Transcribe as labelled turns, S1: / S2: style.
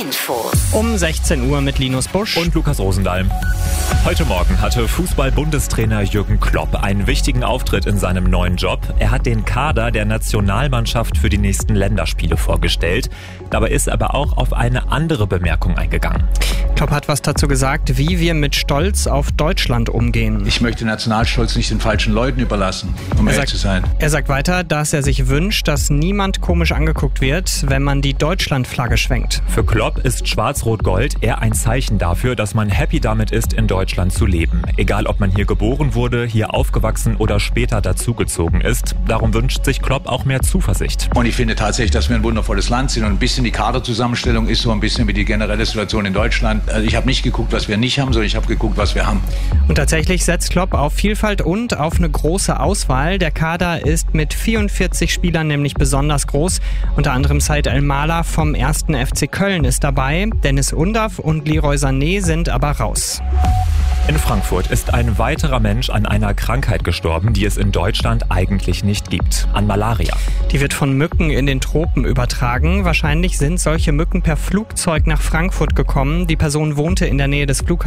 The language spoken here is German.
S1: Info.
S2: Um 16 Uhr mit Linus Busch
S3: und Lukas Rosendahl. Heute Morgen hatte Fußball-Bundestrainer Jürgen Klopp einen wichtigen Auftritt in seinem neuen Job. Er hat den Kader der Nationalmannschaft für die nächsten Länderspiele vorgestellt. Dabei ist aber auch auf eine andere Bemerkung eingegangen.
S2: Klopp hat was dazu gesagt, wie wir mit Stolz auf Deutschland umgehen.
S4: Ich möchte Nationalstolz nicht den falschen Leuten überlassen, um ehrlich zu sein.
S2: Er sagt weiter, dass er sich wünscht, dass niemand komisch angeguckt wird, wenn man die Deutschlandflagge schwenkt.
S3: Für Klopp ist Schwarz-Rot-Gold eher ein Zeichen dafür, dass man happy damit ist, in Deutschland zu leben. Egal, ob man hier geboren wurde, hier aufgewachsen oder später dazugezogen ist. Darum wünscht sich Klopp auch mehr Zuversicht.
S4: Und ich finde tatsächlich, dass wir ein wundervolles Land sind und ein bisschen die Kaderzusammenstellung ist so ein bisschen wie die generelle Situation in Deutschland. Also ich habe nicht geguckt, was wir nicht haben, sondern ich habe geguckt, was wir haben.
S2: Und tatsächlich setzt Klopp auf Vielfalt und auf eine große Auswahl. Der Kader ist mit 44 Spielern nämlich besonders groß. Unter anderem Said El-Mala vom 1. FC Köln ist dabei. Dennis Undav und Leroy Sané sind aber raus.
S3: In Frankfurt ist ein weiterer Mensch an einer Krankheit gestorben, die es in Deutschland eigentlich nicht gibt. An Malaria.
S2: Die wird von Mücken in den Tropen übertragen. Wahrscheinlich sind solche Mücken per Flugzeug nach Frankfurt gekommen. Die Person wohnte in der Nähe des Flughafens